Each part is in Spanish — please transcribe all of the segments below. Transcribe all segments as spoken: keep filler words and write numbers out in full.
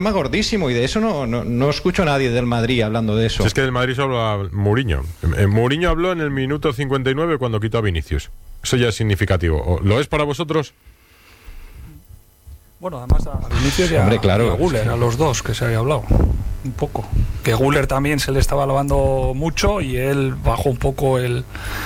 gordísimo, y de eso no, no, no escucho a nadie del Madrid hablando de eso. Si es que del Madrid solo habla Mourinho. Eh, Mourinho habló en el minuto cincuenta y nueve cuando quitó a Vinicius. Eso ya es significativo. ¿Lo es para vosotros? Bueno, además a Vinicius y a, Hombre, claro, y a Güler, a los dos que se había hablado un poco. Que Güler también se le estaba alabando mucho y él bajó un poco el,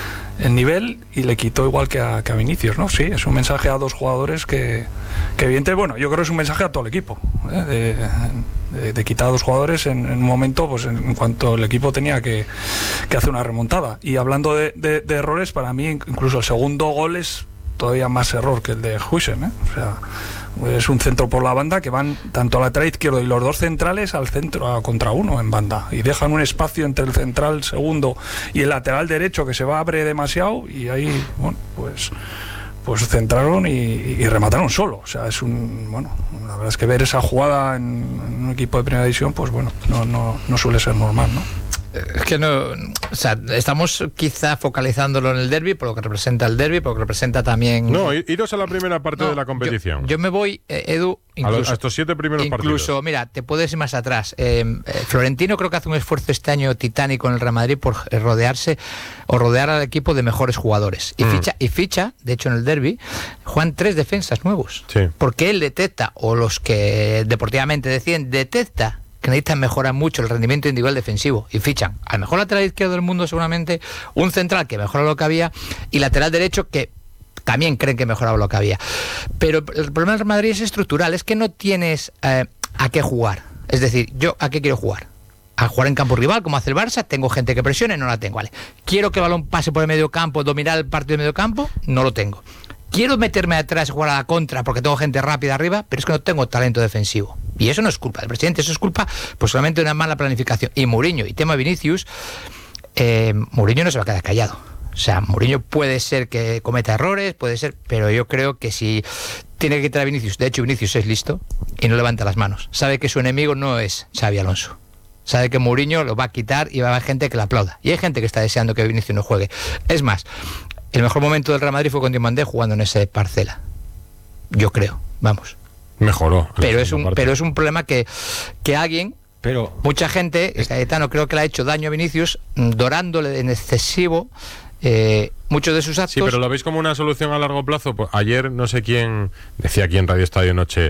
el nivel y le quitó igual que a, que a Vinicius, ¿no? Sí, es un mensaje a dos jugadores que, que evidentemente, bueno, yo creo que es un mensaje a todo el equipo, ¿eh? de, de, de quitar a dos jugadores en, en un momento, pues en, en cuanto el equipo tenía que, que hacer una remontada. Y hablando de, de, de errores, para mí incluso el segundo gol es todavía más error que el de Huijsen, ¿eh? O sea, es un centro por la banda que van tanto al lateral izquierdo y los dos centrales al centro, a contra uno en banda, y dejan un espacio entre el central segundo y el lateral derecho que se va a abre demasiado, y ahí, bueno, pues pues centraron y, y remataron solo. O sea, es un, bueno, la verdad es que ver esa jugada en, en un equipo de primera división, pues bueno, no, no, no suele ser normal, ¿no? Es que no, o sea, estamos quizá focalizándolo en el derbi, por lo que representa el derbi, por lo que representa también... No, iros a la primera parte no, de la competición. Yo, yo me voy, eh, Edu, incluso, a, los, a estos siete primeros incluso, partidos. Incluso, mira, te puedes ir más atrás. Eh, eh, Florentino creo que hace un esfuerzo este año titánico en el Real Madrid por rodearse o rodear al equipo de mejores jugadores. Y, mm. ficha, y ficha, de hecho en el derbi, juegan tres defensas nuevos. Sí. Porque él detecta, o los que deportivamente deciden, detecta que necesitan mejorar mucho el rendimiento individual defensivo y fichan al mejor lateral izquierdo del mundo seguramente, un central que mejora lo que había y lateral derecho que también creen que mejoraba lo que había. Pero el problema del Real Madrid es estructural, es que no tienes eh, a qué jugar. Es decir, yo a qué quiero jugar. A jugar en campo rival, como hace el Barça, tengo gente que presione, no la tengo. Vale. Quiero que el balón pase por el medio campo, dominar el partido de medio campo, no lo tengo. Quiero meterme atrás y jugar a la contra porque tengo gente rápida arriba, pero es que no tengo talento defensivo. Y eso no es culpa del presidente, eso es culpa pues solamente de una mala planificación. Y Mourinho, y tema Vinicius, eh, Mourinho no se va a quedar callado. O sea, Mourinho puede ser que cometa errores, puede ser, pero yo creo que si tiene que quitar a Vinicius, de hecho Vinicius es listo y no levanta las manos. Sabe que su enemigo no es Xabi Alonso. Sabe que Mourinho lo va a quitar y va a haber gente que le aplauda. Y hay gente que está deseando que Vinicius no juegue. Es más, el mejor momento del Real Madrid fue con Diomandé jugando en ese Parcela. Yo creo, vamos. Mejoró. Pero es un, pero es un problema que, que alguien, pero mucha gente, Cayetano creo que le ha hecho daño a Vinicius, dorándole en excesivo eh, muchos de sus actos. Sí, pero ¿lo veis como una solución a largo plazo? Pues ayer no sé quién decía aquí en Radio Estadio Noche,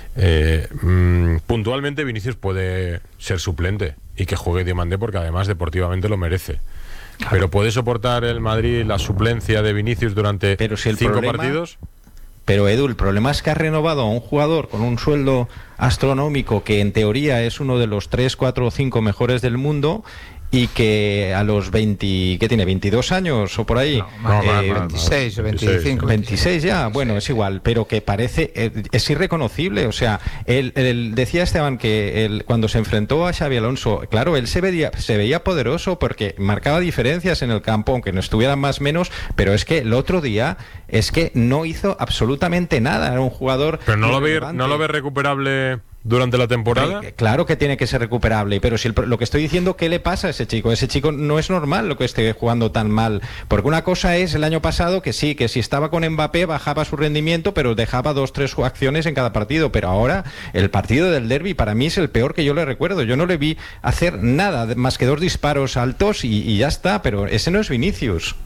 eh, mmm, puntualmente Vinicius puede ser suplente y que juegue Diomandé porque además deportivamente lo merece. Claro. Pero ¿puede soportar el Madrid la suplencia de Vinicius durante pero si el cinco problema, partidos? Pero Edu, el problema es que ha renovado a un jugador con un sueldo astronómico que en teoría es uno de los tres, cuatro o cinco mejores del mundo y que a los veinte, ¿qué tiene? ¿veintidós años o por ahí? No, más, eh, más, veintiséis o veinticinco. veintiséis ya, bueno, es igual, pero que parece, eh, es irreconocible. O sea, él, él decía Esteban que él, cuando se enfrentó a Xabi Alonso, claro, él se veía, se veía poderoso porque marcaba diferencias en el campo, aunque no estuvieran más o menos, pero es que el otro día es que no hizo absolutamente nada, era un jugador... Pero no lo ve, no lo ve recuperable durante la temporada. Claro que tiene que ser recuperable, pero si el, lo que estoy diciendo, ¿qué le pasa a ese chico? Ese chico no es normal lo que esté jugando tan mal, porque una cosa es el año pasado que sí, que si estaba con Mbappé bajaba su rendimiento, pero dejaba dos, tres acciones en cada partido, pero ahora el partido del derbi para mí es el peor que yo le recuerdo. Yo no le vi hacer nada más que dos disparos altos y, y ya está, pero ese no es Vinicius.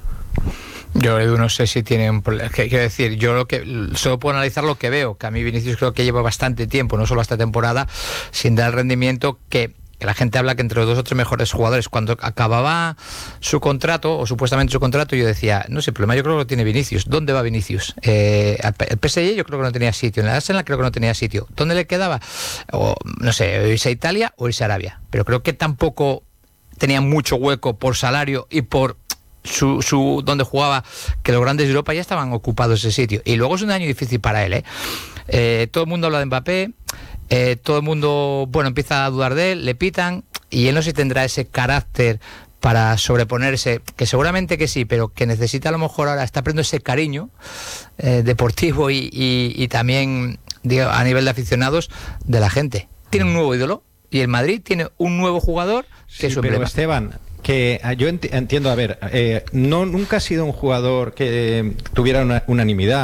Yo, Edu, no sé si tiene un problema. Quiero decir, yo lo que solo puedo analizar lo que veo, que a mí Vinicius creo que lleva bastante tiempo, no solo esta temporada, sin dar el rendimiento que, que la gente habla que entre los dos o tres mejores jugadores. Cuando acababa su contrato, o supuestamente su contrato, yo decía, no sé, el problema yo creo que lo tiene Vinicius. ¿Dónde va Vinicius? Eh, el P S G yo creo que no tenía sitio, en el Arsenal creo que no tenía sitio. ¿Dónde le quedaba? O, no sé, irse a Italia o irse a Arabia. Pero creo que tampoco tenía mucho hueco por salario y por... Su, su donde jugaba, que los grandes de Europa ya estaban ocupados ese sitio. Y luego es un año difícil para él, ¿eh? Eh, todo el mundo habla de Mbappé, eh, todo el mundo, bueno, empieza a dudar de él, le pitan, y él no sé si tendrá ese carácter para sobreponerse, que seguramente que sí, pero que necesita a lo mejor ahora, está aprendiendo ese cariño eh, deportivo y, y, y también digo, a nivel de aficionados de la gente. Tiene un nuevo ídolo, y el Madrid tiene un nuevo jugador que sí, es su pero emblema. Esteban, que yo enti entiendo, a ver, eh, no nunca ha sido un jugador que eh, tuviera una unanimidad,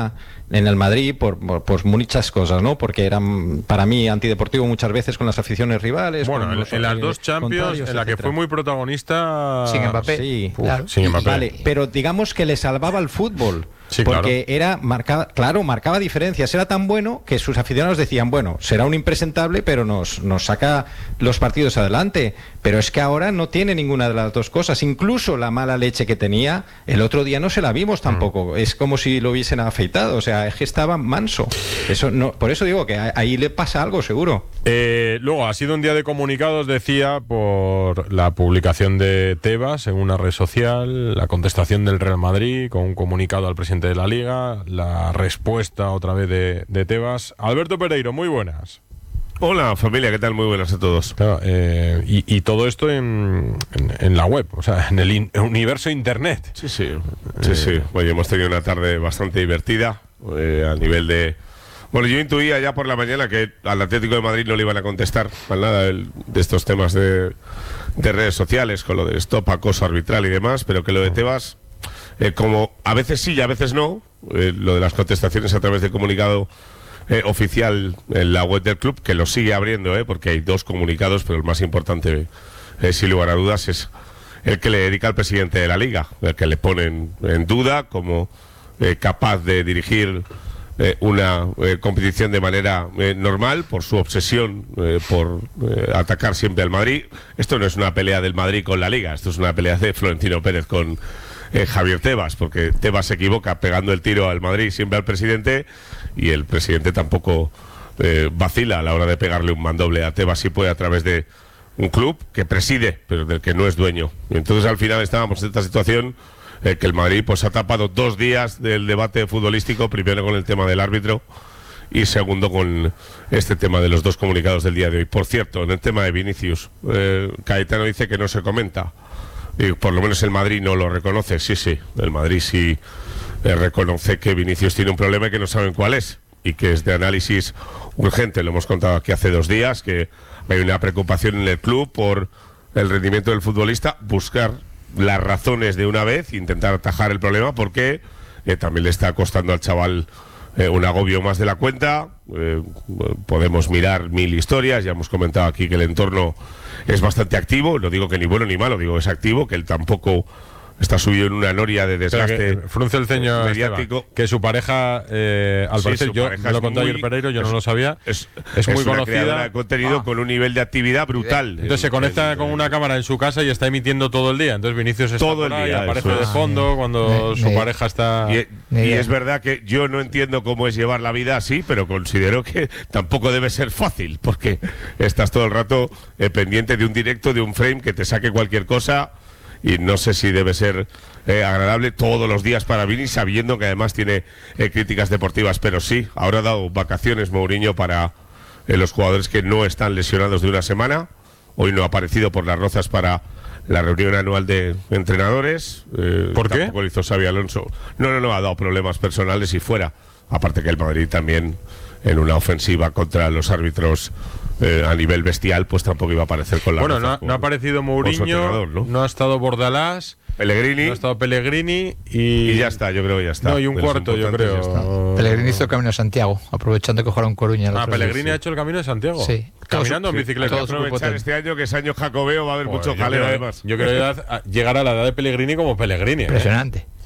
en el Madrid por, por, por muchas cosas, ¿no? Porque eran para mí antideportivo muchas veces con las aficiones rivales. Bueno, en, en las dos Champions, en la que fue muy protagonista... Sin Mbappé. Sí, Uf, claro. sin Mbappé. Vale, pero digamos que le salvaba el fútbol. Sí, porque claro. era marcaba, claro, marcaba diferencias. Era tan bueno que sus aficionados decían, bueno, será un impresentable, pero nos, nos saca los partidos adelante. Pero es que ahora no tiene ninguna de las dos cosas. Incluso la mala leche que tenía, el otro día no se la vimos tampoco. Mm. Es como si lo hubiesen afeitado. O sea, es que estaba manso. Eso no, por eso digo que ahí le pasa algo, seguro. Eh, luego, ha sido un día de comunicados, decía, por la publicación de Tebas en una red social, la contestación del Real Madrid con un comunicado al presidente de la Liga, la respuesta otra vez de, de Tebas. Alberto Pereiro, muy buenas. Hola familia, ¿qué tal? Muy buenas a todos. Claro, eh, y, y todo esto en, en, en la web, o sea, en el in, universo internet. Sí, sí, sí, eh. sí. Oye, hemos tenido una tarde bastante divertida eh, a nivel de... Bueno, yo intuía ya por la mañana que al Atlético de Madrid no le iban a contestar a nada el, de estos temas de, de redes sociales, con lo de stop, acoso arbitral y demás, pero que lo de Tebas, eh, como a veces sí y a veces no, eh, lo de las contestaciones a través del comunicado eh, oficial en la web del club, que lo sigue abriendo, eh, porque hay dos comunicados, pero el más importante, eh, sin lugar a dudas, es el que le dedica al presidente de la Liga, el que le ponen en duda como eh, capaz de dirigir Eh, una eh, competición de manera eh, normal por su obsesión eh, por eh, atacar siempre al Madrid. Esto no es una pelea del Madrid con la Liga, esto es una pelea de Florentino Pérez con eh, Javier Tebas, porque Tebas se equivoca pegando el tiro al Madrid siempre al presidente, y el presidente tampoco eh, vacila a la hora de pegarle un mandoble a Tebas si puede, a través de un club que preside pero del que no es dueño. Y entonces al final estábamos en esta situación Eh, que el Madrid pues ha tapado dos días del debate futbolístico, primero con el tema del árbitro y segundo con este tema de los dos comunicados del día de hoy. Por cierto, en el tema de Vinicius, eh, Caetano dice que no se comenta, y por lo menos el Madrid no lo reconoce. Sí, sí, el Madrid sí eh, reconoce que Vinicius tiene un problema y que no saben cuál es, y que es de análisis urgente. Lo hemos contado aquí hace dos días, que hay una preocupación en el club por el rendimiento del futbolista, buscar las razones de una vez, intentar atajar el problema, porque eh, también le está costando al chaval eh, un agobio más de la cuenta. Eh, podemos mirar mil historias, ya hemos comentado aquí que el entorno es bastante activo, no digo que ni bueno ni malo, digo que es activo, que él tampoco está subido en una noria de desgaste frunce el ceño mediático. Esteban, que su pareja, eh, al sí, parecer, yo me lo contó ayer Pereiro, yo es, no lo sabía, es, es, es muy una conocida de contenido ah. con un nivel de actividad brutal. Entonces se conecta el, con una cámara en su casa y está emitiendo todo el día. Entonces Vinicius está todo el día, y aparece de fondo ah, cuando me, su me, pareja está... Y, y es verdad que yo no entiendo cómo es llevar la vida así, pero considero que tampoco debe ser fácil, porque estás todo el rato eh, pendiente de un directo, de un frame que te saque cualquier cosa. Y no sé si debe ser eh, agradable todos los días para Vini, sabiendo que además tiene eh, críticas deportivas. Pero sí, ahora ha dado vacaciones Mourinho para eh, los jugadores que no están lesionados de una semana. Hoy no ha aparecido por Las Rozas para la reunión anual de entrenadores. Eh, ¿Por qué? Tampoco lo hizo Xabi Alonso. No, no, no, ha dado problemas personales y fuera. Aparte que el Madrid también, en una ofensiva contra los árbitros eh, a nivel bestial, pues tampoco iba a aparecer con la... Bueno, no, no ha aparecido Mourinho, ¿no? no ha estado Bordalás, Pellegrini, no ha estado Pellegrini y... y ya está, yo creo que ya está. No, y un cuarto, yo creo. Pellegrini hizo el Camino de Santiago, aprovechando que jugaron Coruña. Ah, Pellegrini ha hecho el Camino de Santiago. Sí. Caminando sí, en bicicleta. Hay que aprovechar este año, que es año jacobeo, va a haber Joder, mucho jaleo además. Yo quiero llegar a la edad de Pellegrini como Pellegrini. Impresionante. ¿eh?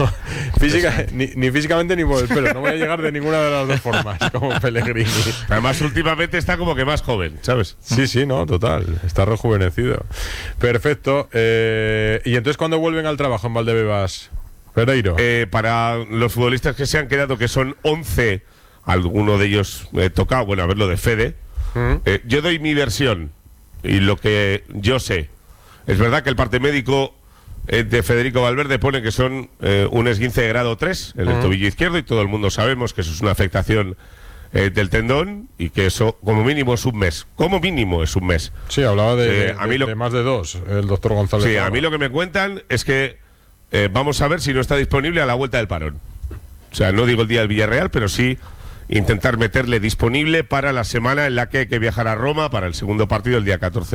Física, ni, ni físicamente ni por el pelo. No voy a llegar de ninguna de las dos formas como Pellegrini. Además últimamente está como que más joven, ¿sabes? Sí, sí, no, total. Está rejuvenecido. Perfecto. Eh, ¿Y entonces cuándo vuelven al trabajo en Valdebebas, Pereiro? Eh, para los futbolistas que se han quedado, que son once, alguno de ellos eh, tocado, bueno, a ver lo de Fede. ¿Mm? Eh, yo doy mi versión y lo que yo sé. Es verdad que el parte médico de Federico Valverde pone que son eh, un esguince de grado tres en el uh-huh. tobillo izquierdo, y todo el mundo sabemos que eso es una afectación eh, del tendón, y que eso como mínimo es un mes. Como mínimo es un mes. Sí, hablaba de, eh, a mí de, lo, de más de dos, el doctor González. Sí, a mí lo que me cuentan es que eh, vamos a ver si no está disponible a la vuelta del parón. O sea, no digo el día del Villarreal, pero sí intentar meterle disponible para la semana en la que hay que viajar a Roma para el segundo partido el día catorce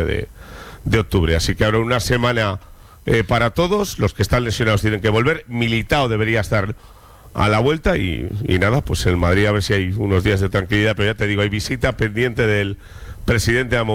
de octubre. Así que ahora una semana... Eh, para todos, los que están lesionados tienen que volver. Militao debería estar a la vuelta y, y nada, pues en Madrid a ver si hay unos días de tranquilidad, pero ya te digo, hay visita pendiente del presidente a